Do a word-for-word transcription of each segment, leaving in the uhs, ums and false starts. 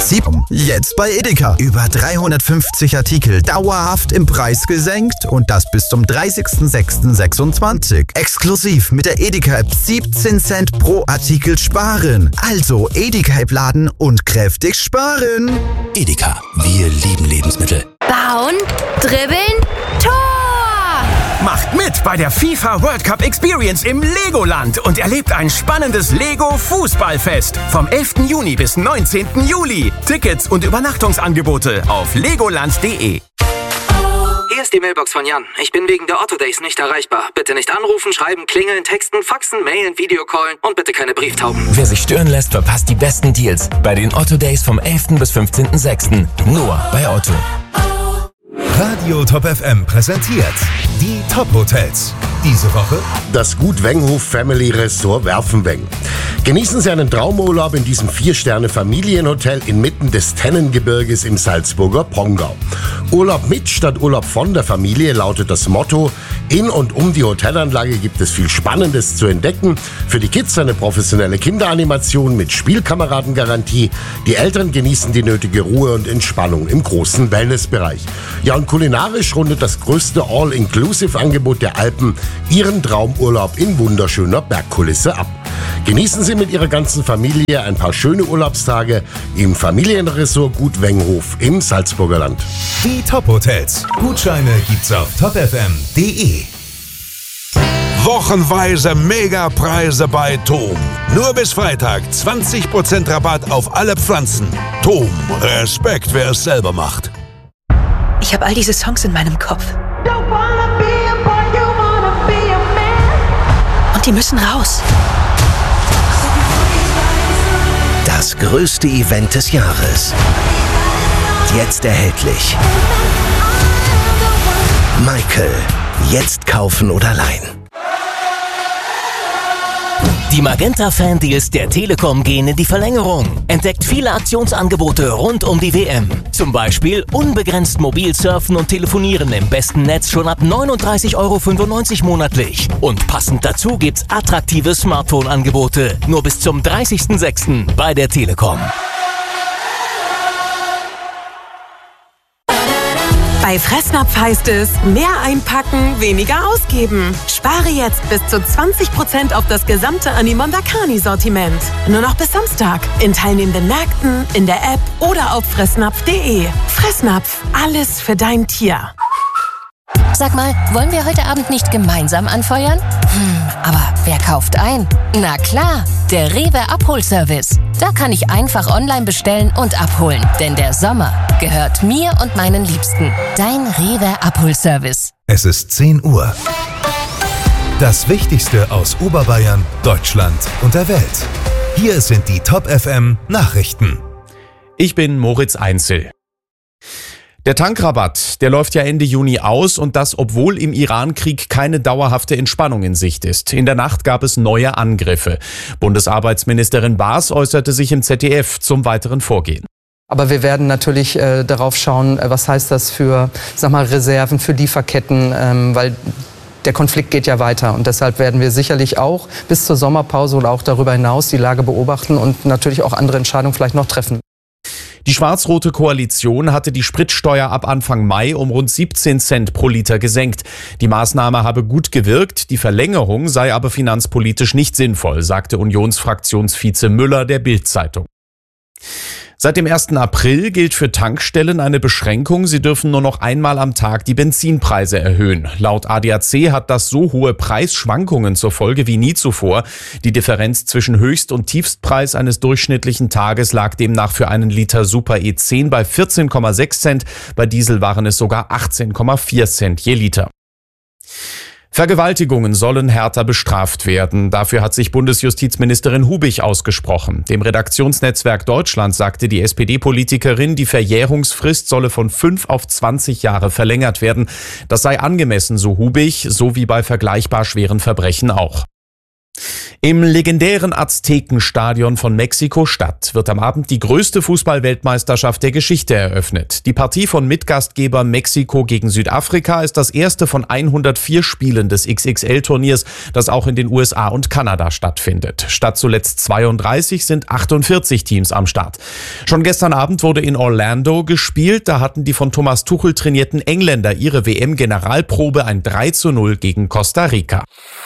Sieb jetzt bei Edeka. Über dreihundertfünfzig Artikel dauerhaft im Preis gesenkt und das bis zum dreißigsten sechsten sechsundzwanzig. Exklusiv mit der Edeka-App siebzehn Cent pro Artikel sparen. Also Edeka-App laden und kräftig sparen. Edeka, wir lieben Lebensmittel. Bauen, dribbeln, Tor! Macht mit bei der FIFA World Cup Experience im Legoland und erlebt ein spannendes Lego-Fußballfest vom elften Juni bis neunzehnten Juli. Tickets und Übernachtungsangebote auf legoland punkt de. Hier ist die Mailbox von Jan. Ich bin wegen der Otto Days nicht erreichbar. Bitte nicht anrufen, schreiben, klingeln, texten, faxen, mailen, Videocallen und bitte keine Brieftauben. Wer sich stören lässt, verpasst die besten Deals bei den Otto Days vom elften bis fünfzehnten sechsten Nur bei Otto. Radio Top F M präsentiert die Top Hotels. Diese Woche das Gut Wenghof Family Resort Werfenweng. Genießen Sie einen Traumurlaub in diesem vier-Sterne-Familienhotel inmitten des Tennengebirges im Salzburger Pongau. Urlaub mit statt Urlaub von der Familie lautet das Motto. In und um die Hotelanlage gibt es viel Spannendes zu entdecken. Für die Kids eine professionelle Kinderanimation mit Spielkameradengarantie. Die Eltern genießen die nötige Ruhe und Entspannung im großen Wellnessbereich. Ja, und kulinarisch rundet das größte All-Inclusive-Angebot der Alpen Ihren Traumurlaub in wunderschöner Bergkulisse ab. Genießen Sie mit Ihrer ganzen Familie ein paar schöne Urlaubstage im Familienresort Gut Wenghof im Salzburger Land. Die Top Hotels. Gutscheine gibt's auf top f m punkt de. Wochenweise Megapreise bei Tom. Nur bis Freitag zwanzig Prozent Rabatt auf alle Pflanzen. Tom, Respekt, wer es selber macht. Ich habe all diese Songs in meinem Kopf. Und die müssen raus. Das größte Event des Jahres. Jetzt erhältlich. Michael. Jetzt kaufen oder leihen. Die Magenta-Fan-Deals der Telekom gehen in die Verlängerung. Entdeckt viele Aktionsangebote rund um die W M. Zum Beispiel unbegrenzt mobil surfen und telefonieren im besten Netz schon ab neununddreißig Euro fünfundneunzig monatlich. Und passend dazu gibt's attraktive Smartphone-Angebote. Nur bis zum dreißigsten sechsten bei der Telekom. Bei Fressnapf heißt es, mehr einpacken, weniger ausgeben. Spare jetzt bis zu zwanzig Prozent auf das gesamte Animonda Carni-Sortiment. Nur noch bis Samstag. In teilnehmenden Märkten, in der App oder auf fressnapf punkt de. Fressnapf, alles für dein Tier. Sag mal, wollen wir heute Abend nicht gemeinsam anfeuern? Hm, aber wer kauft ein? Na klar, der Rewe Abholservice. Da kann ich einfach online bestellen und abholen. Denn der Sommer gehört mir und meinen Liebsten. Dein Rewe Abholservice. Es ist zehn Uhr. Das Wichtigste aus Oberbayern, Deutschland und der Welt. Hier sind die Top F M Nachrichten. Ich bin Moritz Einzel. Der Tankrabatt, der läuft ja Ende Juni aus und das, obwohl im Iran-Krieg keine dauerhafte Entspannung in Sicht ist. In der Nacht gab es neue Angriffe. Bundesarbeitsministerin Baas äußerte sich im Z D F zum weiteren Vorgehen. Aber wir werden natürlich äh, darauf schauen, äh, was heißt das für, sag mal, Reserven, für Lieferketten, ähm, weil der Konflikt geht ja weiter. Und deshalb werden wir sicherlich auch bis zur Sommerpause oder auch darüber hinaus die Lage beobachten und natürlich auch andere Entscheidungen vielleicht noch treffen. Die schwarz-rote Koalition hatte die Spritsteuer ab Anfang Mai um rund siebzehn Cent pro Liter gesenkt. Die Maßnahme habe gut gewirkt, die Verlängerung sei aber finanzpolitisch nicht sinnvoll, sagte Unionsfraktionsvize Müller der Bild-Zeitung. Seit dem ersten April gilt für Tankstellen eine Beschränkung. Sie dürfen nur noch einmal am Tag die Benzinpreise erhöhen. Laut A D A C hat das so hohe Preisschwankungen zur Folge wie nie zuvor. Die Differenz zwischen Höchst- und Tiefstpreis eines durchschnittlichen Tages lag demnach für einen Liter Super E zehn bei vierzehn Komma sechs Cent. Bei Diesel waren es sogar achtzehn Komma vier Cent je Liter. Vergewaltigungen sollen härter bestraft werden. Dafür hat sich Bundesjustizministerin Hubich ausgesprochen. Dem Redaktionsnetzwerk Deutschland sagte die S P D-Politikerin, die Verjährungsfrist solle von fünf auf zwanzig Jahre verlängert werden. Das sei angemessen, so Hubich, so wie bei vergleichbar schweren Verbrechen auch. Im legendären Aztekenstadion von Mexiko-Stadt wird am Abend die größte Fußball-Weltmeisterschaft der Geschichte eröffnet. Die Partie von Mitgastgeber Mexiko gegen Südafrika ist das erste von hundertvier Spielen des X X L-Turniers, das auch in den U S A und Kanada stattfindet. Statt zuletzt zweiunddreißig sind achtundvierzig Teams am Start. Schon gestern Abend wurde in Orlando gespielt. Da hatten die von Thomas Tuchel trainierten Engländer ihre W M-Generalprobe, ein drei zu null gegen Costa Rica.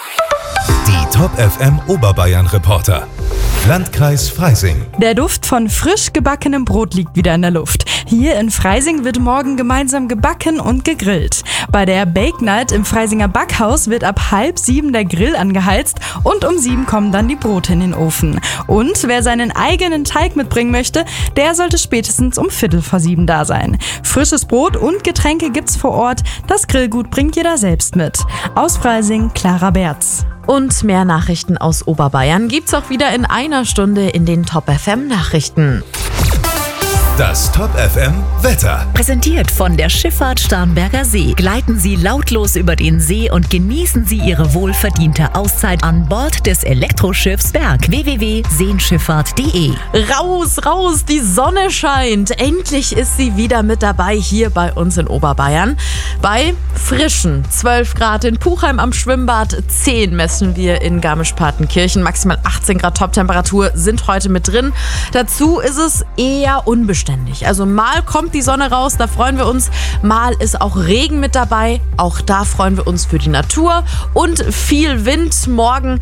Die Top F M Oberbayern-Reporter. Landkreis Freising. Der Duft von frisch gebackenem Brot liegt wieder in der Luft. Hier in Freising wird morgen gemeinsam gebacken und gegrillt. Bei der Bake Night im Freisinger Backhaus wird ab halb sieben der Grill angeheizt und um sieben kommen dann die Brote in den Ofen. Und wer seinen eigenen Teig mitbringen möchte, der sollte spätestens um viertel vor sieben da sein. Frisches Brot und Getränke gibt's vor Ort. Das Grillgut bringt jeder selbst mit. Aus Freising, Clara Berz. Und mehr Nachrichten aus Oberbayern gibt's auch wieder in einer Stunde in den Top F M Nachrichten. Das Top F M Wetter. Präsentiert von der Schifffahrt Starnberger See. Gleiten Sie lautlos über den See und genießen Sie Ihre wohlverdiente Auszeit an Bord des Elektroschiffs Berg. w w w punkt seenschifffahrt punkt de. Raus, raus, die Sonne scheint. Endlich ist sie wieder mit dabei hier bei uns in Oberbayern. Bei frischen zwölf Grad in Puchheim am Schwimmbad, zehn messen wir in Garmisch-Partenkirchen. Maximal achtzehn Grad Toptemperatur sind heute mit drin. Dazu ist es eher unbeständig. Also mal kommt die Sonne raus, da freuen wir uns. Mal ist auch Regen mit dabei. Auch da freuen wir uns für die Natur. Und viel Wind morgen.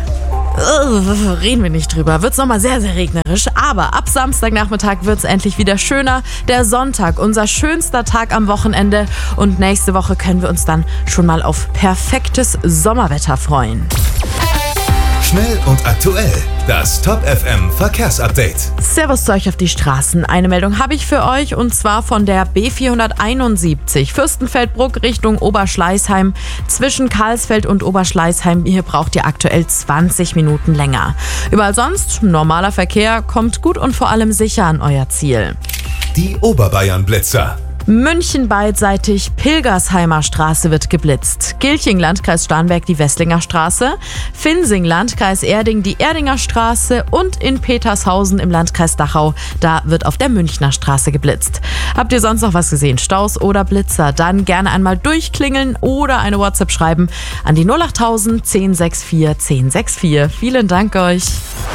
Uh, reden wir nicht drüber. Wird es nochmal sehr, sehr regnerisch. Aber ab Samstagnachmittag wird es endlich wieder schöner. Der Sonntag, unser schönster Tag am Wochenende. Und nächste Woche können wir uns dann schon mal auf perfektes Sommerwetter freuen. Schnell und aktuell. Das Top F M Verkehrsupdate. Servus zu euch auf die Straßen. Eine Meldung habe ich für euch und zwar von der B vierhunderteinundsiebzig Fürstenfeldbruck Richtung Oberschleißheim. Zwischen Karlsfeld und Oberschleißheim, hier braucht ihr aktuell zwanzig Minuten länger. Überall sonst normaler Verkehr, kommt gut und vor allem sicher an euer Ziel. Die Oberbayern-Blitzer. München beidseitig, Pilgersheimer Straße wird geblitzt. Gilching, Landkreis Starnberg, die Wesslinger Straße. Finsing, Landkreis Erding, die Erdinger Straße. Und in Petershausen im Landkreis Dachau, da wird auf der Münchner Straße geblitzt. Habt ihr sonst noch was gesehen? Staus oder Blitzer? Dann gerne einmal durchklingeln oder eine WhatsApp schreiben an die null achttausend zehn sechs vier zehn sechs vier. Vielen Dank euch.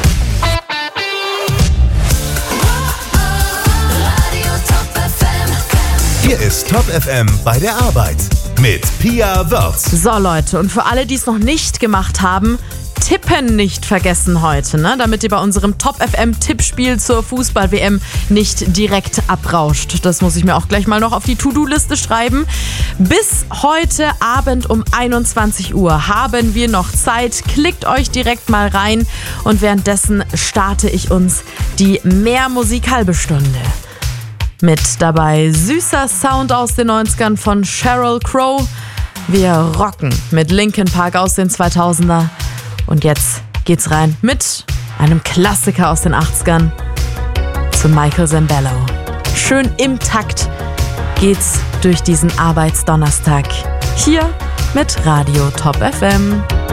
Hier ist Top F M bei der Arbeit mit Pia Wörth. So Leute, und für alle, die es noch nicht gemacht haben, Tippen nicht vergessen heute, ne? Damit ihr bei unserem Top F M Tippspiel zur Fußball-W M nicht direkt abrauscht. Das muss ich mir auch gleich mal noch auf die To-Do-Liste schreiben. Bis heute Abend um einundzwanzig Uhr haben wir noch Zeit. Klickt euch direkt mal rein und währenddessen starte ich uns die Mehr-Musik-Halbe Stunde. Mit dabei süßer Sound aus den neunzigern von Sheryl Crow. Wir rocken mit Linkin Park aus den zweitausender. Und jetzt geht's rein mit einem Klassiker aus den achtzigern zu Michael Zambello. Schön im Takt geht's durch diesen Arbeitsdonnerstag. Hier mit Radio Top F M.